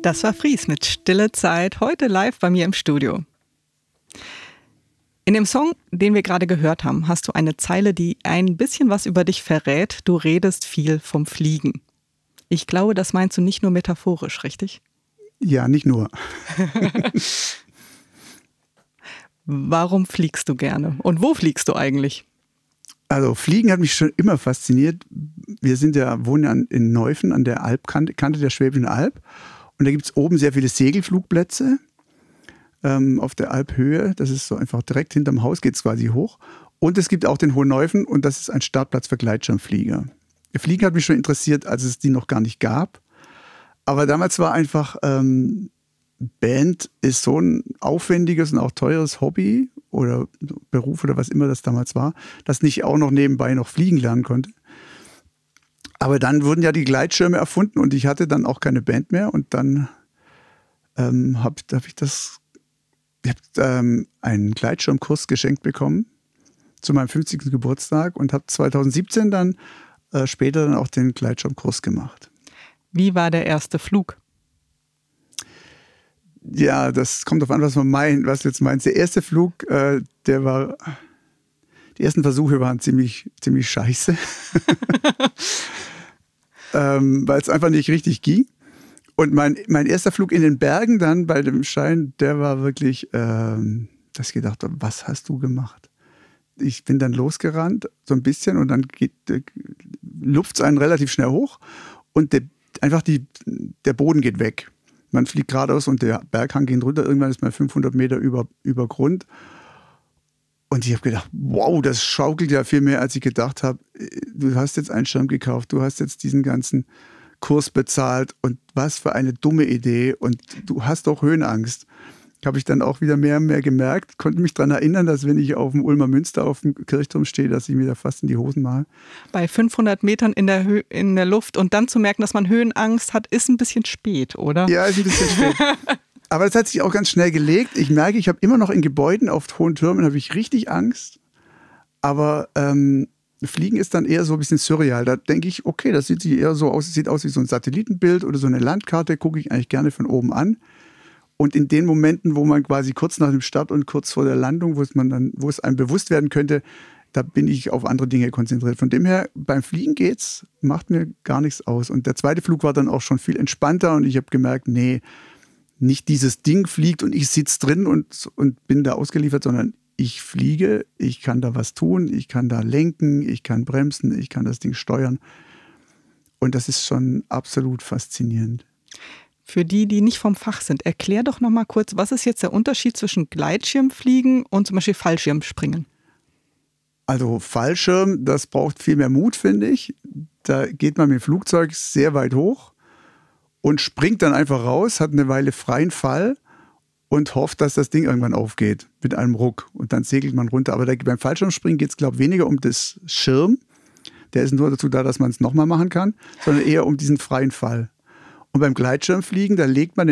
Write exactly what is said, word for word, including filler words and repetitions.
Das war Fries mit Stille Zeit, heute live bei mir im Studio. In dem Song, den wir gerade gehört haben, hast du eine Zeile, die ein bisschen was über dich verrät. Du redest viel vom Fliegen. Ich glaube, das meinst du nicht nur metaphorisch, richtig? Ja, nicht nur. Warum fliegst du gerne? Und wo fliegst du eigentlich? Also Fliegen hat mich schon immer fasziniert. Wir sind ja, wohnen ja in Neuffen an der Alpkante Kante der Schwäbischen Alb. Und da gibt es oben sehr viele Segelflugplätze ähm, auf der Alphöhe. Das ist so einfach direkt hinterm Haus, geht es quasi hoch. Und es gibt auch den Hohen Neuffen und das ist ein Startplatz für Gleitschirmflieger. Fliegen hat mich schon interessiert, als es die noch gar nicht gab. Aber damals war einfach, ähm, Band ist so ein aufwendiges und auch teures Hobby oder Beruf oder was immer das damals war, dass ich auch noch nebenbei noch fliegen lernen konnte. Aber dann wurden ja die Gleitschirme erfunden und ich hatte dann auch keine Band mehr und dann ähm, habe hab ich das, ich hab, ähm, einen Gleitschirmkurs geschenkt bekommen zu meinem fünfzigsten Geburtstag und habe zweitausendsiebzehn dann äh, später dann auch den Gleitschirmkurs gemacht. Wie war der erste Flug? Ja, das kommt auf an, was man meint, was du jetzt meinst. Der erste Flug, äh, der war, die ersten Versuche waren ziemlich, ziemlich scheiße, ähm, weil es einfach nicht richtig ging. Und mein, mein erster Flug in den Bergen dann bei dem Schein, der war wirklich, ähm, dass ich gedacht habe, was hast du gemacht? Ich bin dann losgerannt, so ein bisschen, und dann geht, äh, lupft es einen relativ schnell hoch und der, einfach die, der Boden geht weg. Man fliegt geradeaus und der Berghang geht runter. Irgendwann ist man fünfhundert Meter über, über Grund. Und ich habe gedacht, wow, das schaukelt ja viel mehr, als ich gedacht habe. Du hast jetzt einen Schirm gekauft, du hast jetzt diesen ganzen Kurs bezahlt und was für eine dumme Idee. Und du hast doch Höhenangst. Habe ich dann auch wieder mehr und mehr gemerkt, konnte mich daran erinnern, dass wenn ich auf dem Ulmer Münster auf dem Kirchturm stehe, dass ich mir da fast in die Hosen mache. Bei fünfhundert Metern in der, Hö- in der Luft und dann zu merken, dass man Höhenangst hat, ist ein bisschen spät, oder? Ja, ist ein bisschen spät. Aber das hat sich auch ganz schnell gelegt. Ich merke, ich habe immer noch in Gebäuden auf hohen Türmen habe ich richtig Angst. Aber ähm, Fliegen ist dann eher so ein bisschen surreal. Da denke ich, okay, das sieht sich eher so aus, sieht aus wie so ein Satellitenbild oder so eine Landkarte, gucke ich eigentlich gerne von oben an. Und in den Momenten, wo man quasi kurz nach dem Start und kurz vor der Landung, wo es, man dann, wo es einem bewusst werden könnte, da bin ich auf andere Dinge konzentriert. Von dem her, beim Fliegen geht's, macht mir gar nichts aus. Und der zweite Flug war dann auch schon viel entspannter und ich habe gemerkt, nee, nicht dieses Ding fliegt und ich sitze drin und, und bin da ausgeliefert, sondern ich fliege, ich kann da was tun, ich kann da lenken, ich kann bremsen, ich kann das Ding steuern. Und das ist schon absolut faszinierend. Für die, die nicht vom Fach sind, erklär doch noch mal kurz, was ist jetzt der Unterschied zwischen Gleitschirmfliegen und zum Beispiel Fallschirmspringen? Also Fallschirm, das braucht viel mehr Mut, finde ich. Da geht man mit dem Flugzeug sehr weit hoch und springt dann einfach raus, hat eine Weile freien Fall und hofft, dass das Ding irgendwann aufgeht mit einem Ruck. Und dann segelt man runter. Aber da, beim Fallschirmspringen geht es, glaube ich, weniger um das Schirm. Der ist nur dazu da, dass man es nochmal machen kann, sondern eher um diesen freien Fall. Und beim Gleitschirmfliegen, da legt man